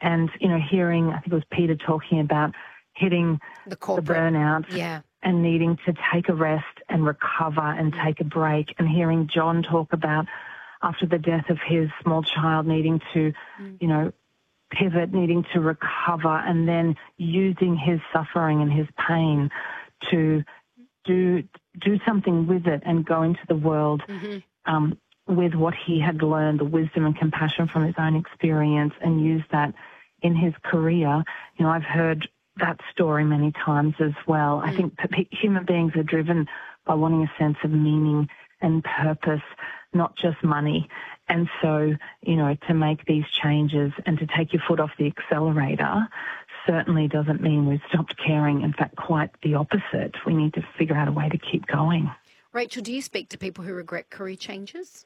And, hearing, I think it was Peter talking about hitting the burnout and needing to take a rest and recover and take a break, and hearing John talk about after the death of his small child needing to, pivot, needing to recover, and then using his suffering and his pain to do something with it and go into the world with what he had learned, the wisdom and compassion from his own experience, and use that in his career. I've heard that story many times as well. I think human beings are driven by wanting a sense of meaning and purpose, not just money. And so, to make these changes and to take your foot off the accelerator certainly doesn't mean we've stopped caring. In fact, quite the opposite. We need to figure out a way to keep going. Rachel, do you speak to people who regret career changes?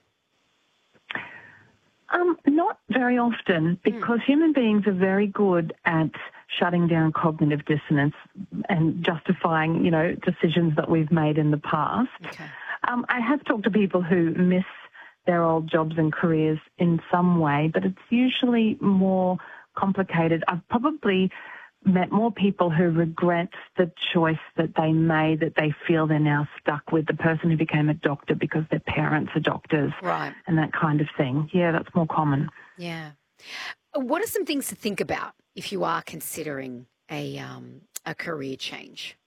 Not very often, because human beings are very good at shutting down cognitive dissonance and justifying, decisions that we've made in the past. Okay. I have talked to people who miss their old jobs and careers in some way, but it's usually more complicated. I've probably met more people who regret the choice that they made, that they feel they're now stuck with, the person who became a doctor because their parents are doctors, right, and that kind of thing. Yeah, that's more common. Yeah. What are some things to think about if you are considering a career change?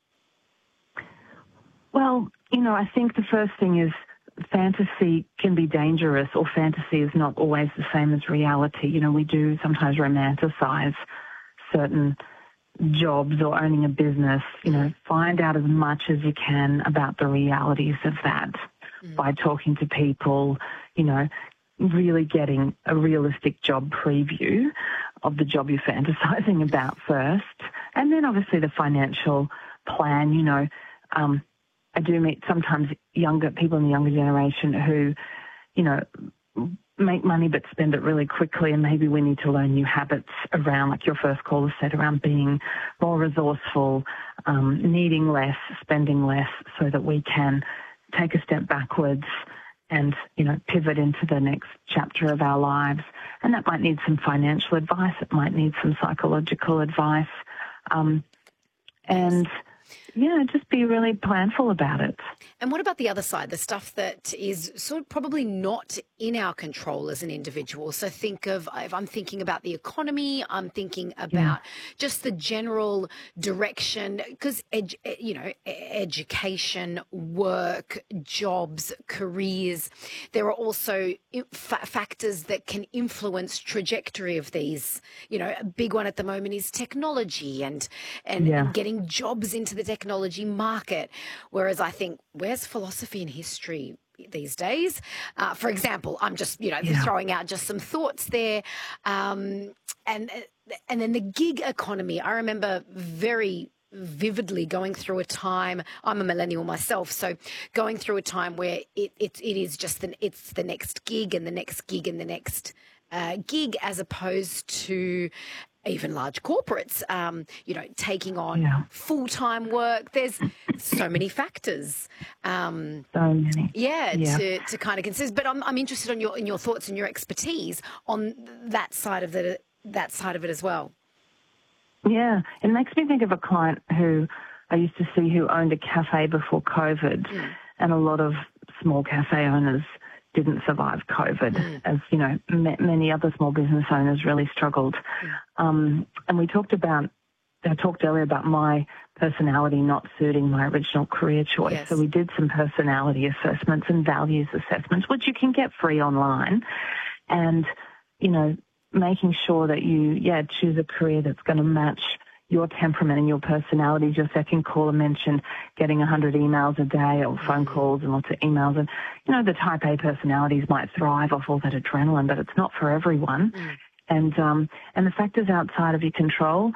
Well, I think the first thing is fantasy can be dangerous, or fantasy is not always the same as reality. We do sometimes romanticize certain jobs or owning a business. Find out as much as you can about the realities of that by talking to people, really getting a realistic job preview of the job you're fantasizing about first. And then obviously the financial plan. I do meet sometimes younger people in the younger generation who, make money but spend it really quickly, and maybe we need to learn new habits around, like your first caller said, around being more resourceful, needing less, spending less, so that we can take a step backwards and, pivot into the next chapter of our lives. And that might need some financial advice. It might need some psychological advice. Just be really planful about it. And what about the other side, the stuff that is sort of probably not in our control as an individual? So if I'm thinking about the economy, I'm thinking about just the general direction, because, education, work, jobs, careers, there are also factors that can influence trajectory of these. A big one at the moment is technology and getting jobs into the technology market, whereas I think, where's philosophy and history these days? For example, I'm just, throwing out just some thoughts there. And then the gig economy. I remember very vividly going through a time, I'm a millennial myself, so going through a time where it is just it's the next gig and the next gig and the next gig, as opposed to even large corporates, taking on full-time work. There's so many factors. So many. To kind of consider. But I'm interested in your thoughts and your expertise on that side of it as well. Yeah, it makes me think of a client who I used to see who owned a cafe before COVID, and a lot of small cafe owners didn't survive COVID, as, many other small business owners really struggled. And I talked earlier about my personality not suiting my original career choice. Yes. So we did some personality assessments and values assessments, which you can get free online. And, making sure that you, choose a career that's going to match your temperament and your personalities. Your second caller mentioned getting 100 emails a day, or phone calls and lots of emails. And, the type A personalities might thrive off all that adrenaline, but it's not for everyone. And the factors outside of your control,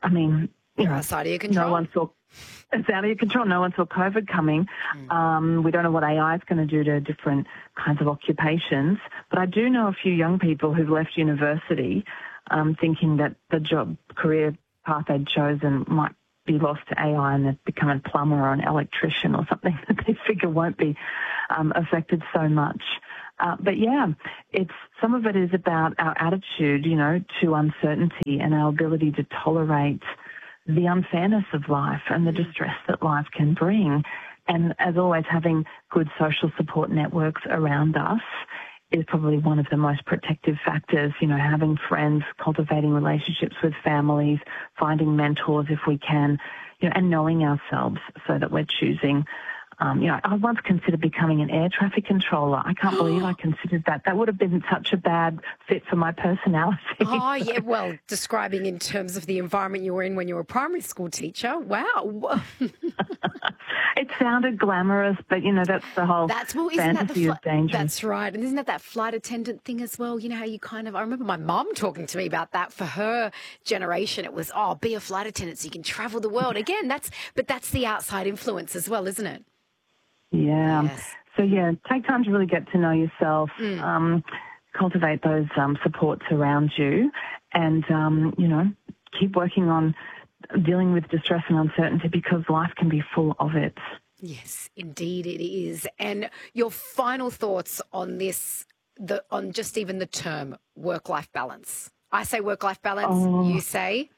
outside of your control. It's out of your control. No one saw COVID coming. We don't know what AI is going to do to different kinds of occupations. But I do know a few young people who've left university thinking that the career path they'd chosen might be lost to AI, and they've become a plumber or an electrician or something that they figure won't be affected so much. But yeah, some of it is about our attitude, to uncertainty and our ability to tolerate the unfairness of life and the distress that life can bring. And as always, having good social support networks around us is probably one of the most protective factors, having friends, cultivating relationships with families, finding mentors if we can, and knowing ourselves so that we're choosing. I once considered becoming an air traffic controller. I can't believe I considered that. That would have been such a bad fit for my personality. Oh, yeah. Well, describing in terms of the environment you were in when you were a primary school teacher. Wow. It sounded glamorous, but, that's the whole fantasy of danger. That's right. And isn't that flight attendant thing as well? How you I remember my mum talking to me about that. For her generation, it was, be a flight attendant so you can travel the world. Again, that's the outside influence as well, isn't it? Yeah. Yes. So, take time to really get to know yourself, cultivate those supports around you, and, keep working on dealing with distress and uncertainty because life can be full of it. Yes, indeed it is. And your final thoughts on this, on just even the term work-life balance. I say work-life balance, you say?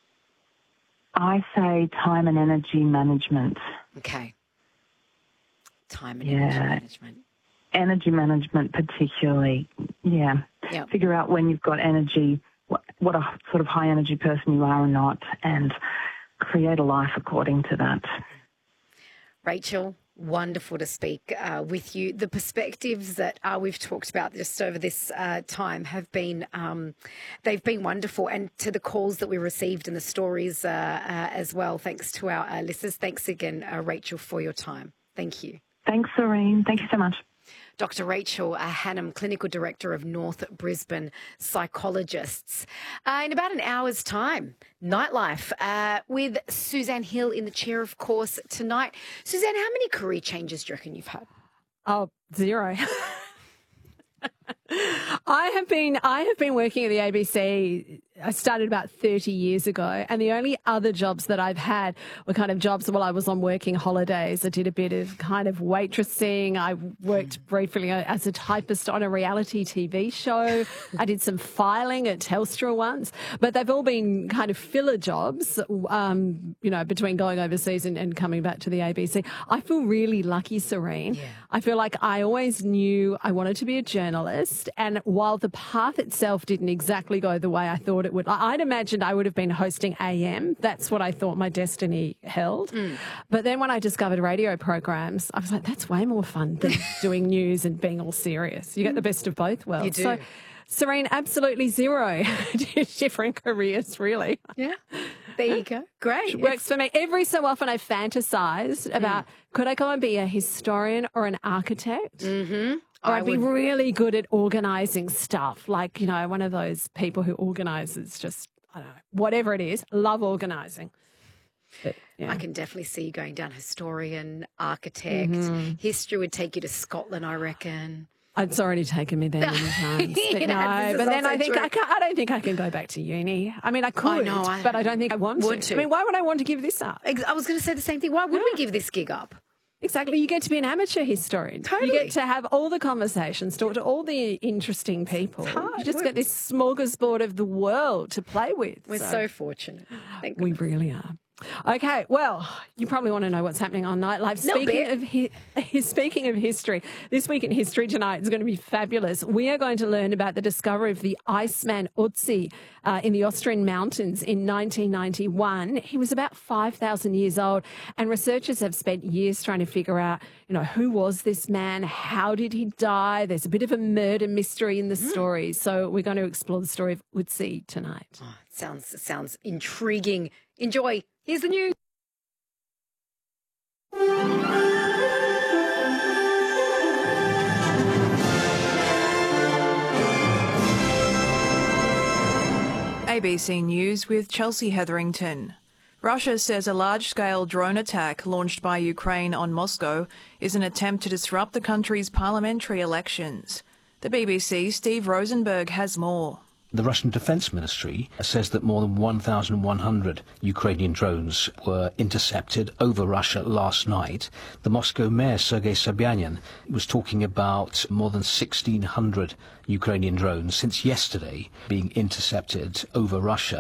I say time and energy management. Okay. Time and energy management. Energy management particularly, Figure out when you've got energy, what a sort of high energy person you are or not, and create a life according to that. Rachel, wonderful to speak with you. The perspectives that we've talked about just over this time have been, they've been wonderful, and to the calls that we received and the stories as well. Thanks to our listeners. Thanks again, Rachel, for your time. Thank you. Thanks, Serene. Thank you so much. Dr. Rachel Hannam, Clinical Director of North Brisbane Psychologists. In about an hour's time, Nightlife with Suzanne Hill in the chair, of course, tonight. Suzanne, how many career changes do you reckon you've had? Oh, zero. I have been working at the ABC. I started about 30 years ago, and the only other jobs that I've had were kind of jobs while I was on working holidays. I did a bit of kind of waitressing. I worked briefly as a typist on a reality TV show. I did some filing at Telstra once, but they've all been kind of filler jobs, between going overseas and coming back to the ABC. I feel really lucky, Serene. Yeah. I feel like I always knew I wanted to be a journalist, and while the path itself didn't exactly go the way I thought it would, I'd imagined I would have been hosting AM. That's what I thought my destiny held. But then when I discovered radio programs, I was like, that's way more fun than doing news and being all serious. You get the best of both worlds. You do. So, Serene, absolutely zero. Different careers, really. Yeah. There you go. Great. It works for me. Every so often I fantasise about, could I go and be a historian or an architect? Mm-hmm. Or I'd be really good at organising stuff, like, one of those people who organises just, I don't know, whatever it is, love organising. I can definitely see you going down historian, architect. History would take you to Scotland, I reckon. It's already taken me there many times. But but then I think I don't think I can go back to uni. I mean, I could, but I don't think I want to. I mean, why would I want to give this up? I was going to say the same thing. Why would we give this gig up? Exactly. You get to be an amateur historian. Totally. You get to have all the conversations, talk to all the interesting people. You just get this smorgasbord of the world to play with. We're so fortunate. We really are. Okay, well, you probably want to know what's happening on Nightlife. Speaking of history, this week in history tonight is going to be fabulous. We are going to learn about the discovery of the Iceman Otzi in the Austrian mountains in 1991. He was about 5,000 years old, and researchers have spent years trying to figure out, who was this man? How did he die? There's a bit of a murder mystery in the story. So we're going to explore the story of Otzi tonight. Oh, sounds intriguing. Enjoy. Here's the news. ABC News with Chelsea Hetherington. Russia says a large-scale drone attack launched by Ukraine on Moscow is an attempt to disrupt the country's parliamentary elections. The BBC's Steve Rosenberg has more. The Russian Defense Ministry says that more than 1,100 Ukrainian drones were intercepted over Russia last night. The Moscow mayor, Sergei Sobyanin, was talking about more than 1,600 Ukrainian drones since yesterday being intercepted over Russia.